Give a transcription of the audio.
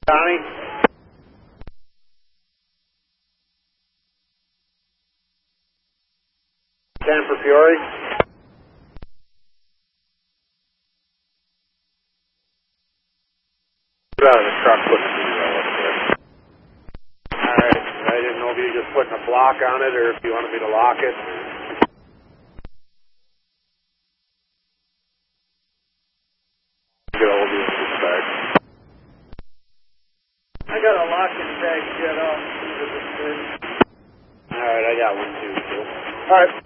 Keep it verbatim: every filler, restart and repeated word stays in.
Donnie? ten for Peoria. Get out of the truck, put the zero up there. Alright, I didn't know if you were just putting a block on it or if you wanted me to lock it. Get all of you in this bag. I got a lock in the bag shut off. Alright, I got one too, too. Alright.